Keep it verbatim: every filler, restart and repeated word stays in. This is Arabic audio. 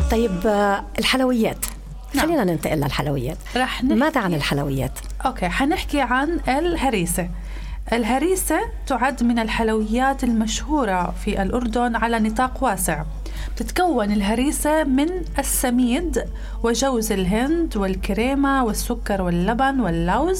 طيب آه، الحلويات. نعم. خلينا ننتقل للحلويات. رح نحكي... ماذا عن الحلويات؟ أوكي، حنحكي عن الهريسة. الهريسة تعد من الحلويات المشهورة في الأردن على نطاق واسع. تتكون الهريسة من السميد وجوز الهند والكريمة والسكر واللبن واللوز